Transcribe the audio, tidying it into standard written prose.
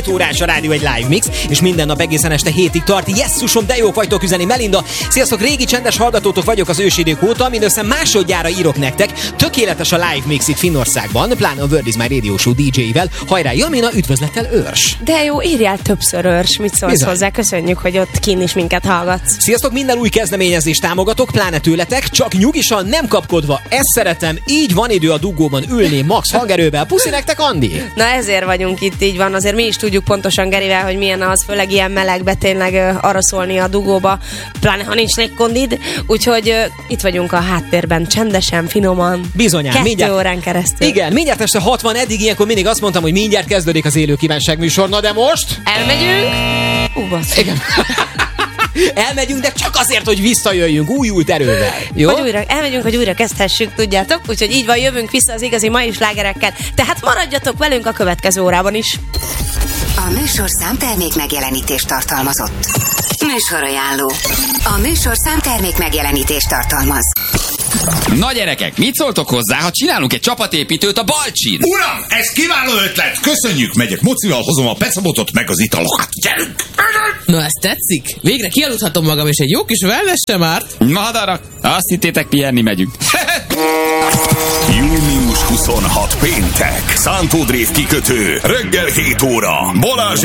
órás a rádió egy live mix, és minden nap egészen este 7-ig tart. Jesszusom, de jók vagytok, üzeni Melinda. Sziasztok, régi csendes hallgatótok vagyok az ősidők óta, mindössze másodjára írok nektek. Tökéletes a live mix itt Finnországban, pláne a World is My Radio Show DJ-vel. Hajrá, Jamina, üdvözlettel, Őrs! De jó, írjál többször, Őrs, mit szólsz Bizony. hozzá? Köszönjük, hogy ott kín is minket hallgatsz. Sziasztok, minden új kezdeményezést támogatok, pláne tőletek, csak nyugisan, nem kapkodva. Ezt szeretem, így van idő a dugóban ülni, max hangerővel. Puszi nektek, Andi! Na ezért vagyunk itt, így van, azért mi is tudjuk pontosan Gerivel, hogy milyen az, főleg ilyen melegbe tényleg arra szólni a dugóba, pláne ha nincs légkondid, úgyhogy itt vagyunk a háttérben, csendesen, finoman. Bizonyán, 2 órán keresztül. Igen, mindjárt este 60, eddig ilyenkor mindig azt mondtam, hogy mindjárt kezdődik az élő kívánság műsor, na de most... Elmegyünk. Igen. Elmegyünk, de csak azért, hogy visszajöjjünk újult erővel. Jó? Elmegyünk, hogy újra kezdhessük, tudjátok? Úgyhogy így van, jövünk vissza az igazi mai slágerekkel. Tehát maradjatok velünk a következő órában is. A műsor számtermék megjelenítést tartalmazott. Műsorajánló. A műsor számtermék megjelenítést tartalmaz. Na gyerekek, mit szóltok hozzá, ha csinálunk egy csapatépítőt a Balcsin? Uram, ez kiváló ötlet! Köszönjük, megyek mocival, hozom a pecabotot meg az italokat. Gyerünk! Na, ez tetszik? Végre kialudhatom magam, és egy jó kis wellness sem árt. Madarak, azt hittétek, pihenni megyünk. Június 26 péntek. Szántódrév kikötő. Reggel 7 óra. Balázs